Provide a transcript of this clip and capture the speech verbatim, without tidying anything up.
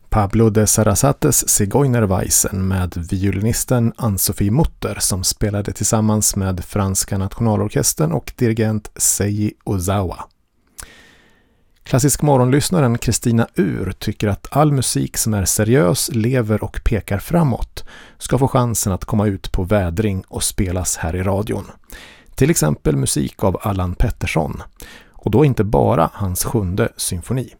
Pablo de Sarasates Zigeunerweisen med violinisten Ann-Sofie Mutter som spelade tillsammans med Franska nationalorkestern och dirigent Seiji Ozawa. Klassisk morgonlyssnaren Kristina Ur tycker att all musik som är seriös, lever och pekar framåt ska få chansen att komma ut på vädring och spelas här i radion. Till exempel musik av Allan Pettersson. Och då inte bara hans sjunde symfoni.